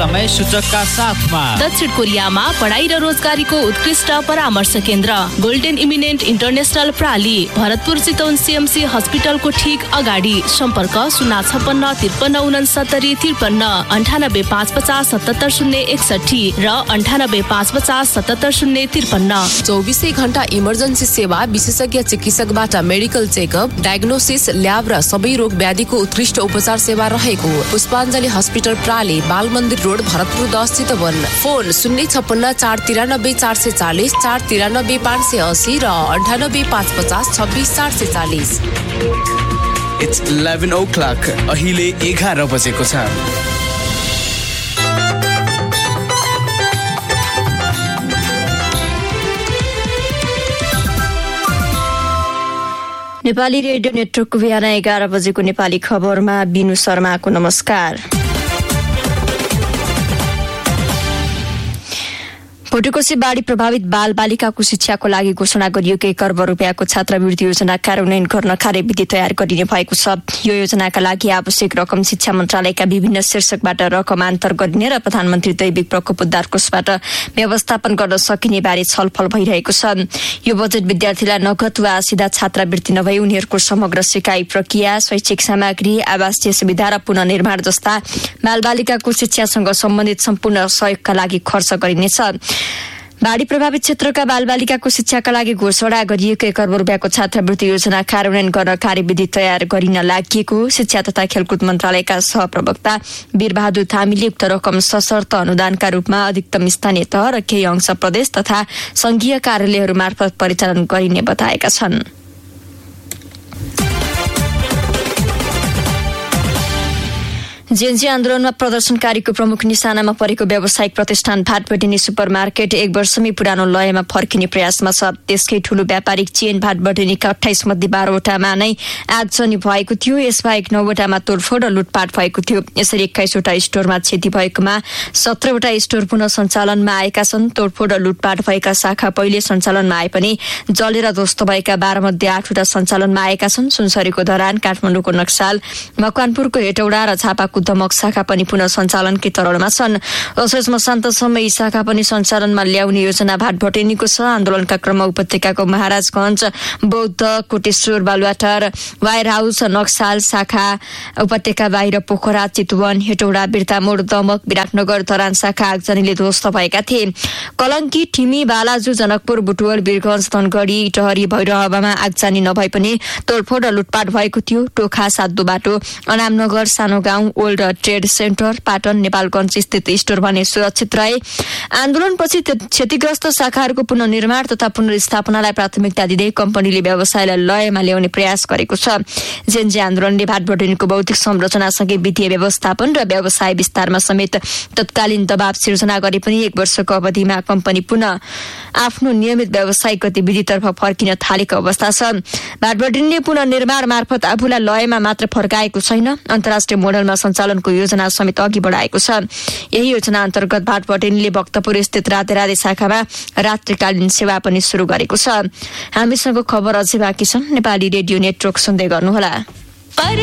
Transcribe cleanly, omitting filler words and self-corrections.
समय सूचकका साथमा दक्षिण कोरियामा पढाइ र रोजगारीको उत्कृष्ट परामर्श केन्द्र golden eminent international प्राली Bharatpur Chitwan CMC हस्पिटलको ठीक अगाडि सम्पर्क 056-53-69-63 98-550-77-061 र 98-550-77-053। 24 घण्टा इमर्जेन्सी सेवा, विशेषज्ञ चिकित्सकबाट मेडिकल चेकअप, डायग्नोसिस, ल्याब र सबै रोग व्याधिको उत्कृष्ट उपचार सेवा रहेको पुष्पाञ्जली हस्पिटल प्राली, बाल मन्दिर रोड, भरतपुर 10 चितवन। फोन 056-493-440, 493-580 र 98-550-26-440। It's 11 o'clock. अहिले 11 बजेको छ। नेपाली रेडियो नेटवर्कको बिहान 11 बजेको नेपाली खबरमा बिनु शर्माको नमस्कार। भोटेकोशी बाढी प्रभावित बाल बालिकाको शिक्षाको लागि घोषणा गरिएको 1 अर्ब रुपियाँको छात्रवृत्ति योजना कार्यान्वयन गर्न कार्यविधि तयार गरिने भएको छ। यो योजनाका लागि आवश्यक रकम शिक्षा मन्त्रालयका विभिन्न शीर्षकबाट रकम आन्तर गरिने र प्रधानमन्त्री दैविक प्रकोप उद्धार कोषबाट व्यवस्थापन गर्न सकिने बारे छलफल भइरहेको छ। यो बजेट विद्यार्थीलाई नगद वा सीधा छात्रवृत्ति नभई उनीहरूको समग्र सिकाइ प्रक्रिया, शैक्षिक सामग्री, आवासीय सुविधा र पुनर्निर्माण जस्ता बालबालिकाको शिक्षासँग सम्बन्धित सम्पूर्ण सहयोगका लागि खर्च गरिनेछ। बाढी प्रभावित क्षेत्रका बालबालिकाको शिक्षाका लागि घोषणा गरिएको 1 अर्ब रुपियाँको छात्रवृत्ति योजना कार्यान्वयन गर्न कार्यविधि तयार गरिन लागि शिक्षा तथा खेलकुद मन्त्रालयका सहप्रवक्ता वीरबहादुर थामीले उक्त रकम सशर्त अनुदानका रूपमा अधिकतम स्थानीय तह र केही अंश प्रदेश तथा संघीय कार्यालयहरू मार्फत परिचालन गरिने बताएका छन्। जेएनजी आन्दोलनमा प्रदर्शनकारीको प्रमुख निशानामा परेको व्यावसायिक प्रतिष्ठान भाटबढिनी सुपरमार्केट 1 वर्षमै पुरानो लयमा फर्किने प्रयासमा छ। त्यसकै ठूलो व्यापारिक चेन भाटबढिनीका 28 मध्ये 12 वटामा नै आगजनी भएको थियो। यसबाहेक 9 वटामा तोडफोड र लुटपाट भएको थियो। यसरी 21 वटा स्टोरमा क्षति भएकोमा 17 वटा स्टोर पुनः सञ्चालनमा आएका छन्। तोडफोड र लुटपाट भएका शाखा पहिले सञ्चालनमा आए पनि जलेर ध्वस्त भएका 12 मध्ये 8 वटा सञ्चालनमा आएका छन्। सुनसरीको धरान, काठमाडौँको नक्साल, मकवानपुरको हेटौडा र झापाको दमक शाखा पनि पुनः सञ्चालनकै तरणमा छन्। असोज मसान्तसम्म यी शाखा पनि सञ्चालनमा ल्याउने योजना भाटबढिनीको छ। आन्दोलनका क्रममा उपत्यकाको महाराजगञ्ज, बौद्ध, कोटेश्वर, बालुवाटार, वायर हाउस, नक्साल शाखा, उपत्यका बाहिर पोखरा, चितवन, हेटौडा, बिर्तामोड, दमक, विराटनगर, धरान शाखा आगजनीले ध्वस्त भएका थिए। कलङ्की, ठिमी, बालाजु, जनकपुर, बुटवल, वीरगञ्ज, धनगढी, टहरी, भैरहवामा आगजनी नभए पनि तोडफोड र लुटपाट भएको थियो। टोखा, सातो बाटो, अनामनगर, सानो गाउँ, old trade centre, Patan, Nepalgunj स्थित स्टोर भने सुरक्षित रहे। आन्दोलनपछि क्षतिग्रस्त शाखाहरूको पुनर्निर्माण तथा पुनर्स्थापनालाई प्राथमिकता दिँदै कम्पनीले व्यवसायलाई लयमा ल्याउने प्रयास गरेको छ। जेएनजी आन्दोलनले भाटबढिनीको भौतिक संरचनासँगै वित्तीय व्यवस्थापन र व्यवसाय विस्तारमा समेत तत्कालीन दबाव सिर्जना गरे पनि 1 वर्षको अवधिमा कम्पनी पुनः आफ्नो नियमित व्यावसायिक गतिविधितर्फ फर्किन थालेको अवस्था छ। भाटबढिनीले पुनर्निर्माण मार्फत आफूलाई लयमा मात्र फर्काएको छैन, अन्तर्राष्ट्रिय मोडलमा सञ्चालनको योजना समेत अघि बढाएको छ। यही योजना अन्तर्गत भाटबढिनीले भक्तपुर स्थित राधे शाखामा रात्रिकालीन सेवा पनि शुरू गरेको छ। हामीसँग खबर अझै बाँकी छ। नेपाली रेडियो नेटवर्क सुन्दै गर्नुहोला।